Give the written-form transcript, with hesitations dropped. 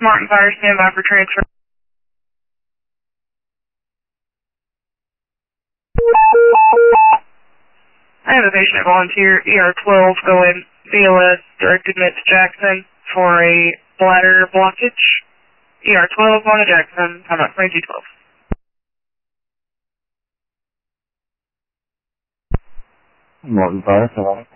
Martin Fire, stand by for transfer. I have a patient volunteer, ER12, going BLS, direct admit to Jackson for a bladder blockage. ER12 on to Jackson, I'm at 2212. Martin Fire, hello.